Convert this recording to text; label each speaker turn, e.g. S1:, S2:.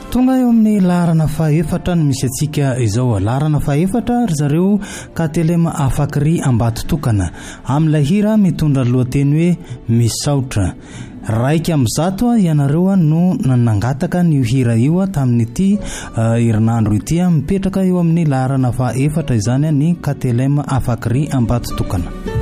S1: Tonga eo amin'ny laharana fahaefatra no misy atsika izao. Laharana fahaefatra ry zareo Katelema Afakry Ambatotokana. Amin'ilay hira mitondra lohateny hoe misaotra. Raika amin'zato ianareo no nangataka ny hira io tamin'ity herinandro ity mipetraka eo amin'ny laharana fahaefatra izany ny Katelema Afakry Ambatotokana.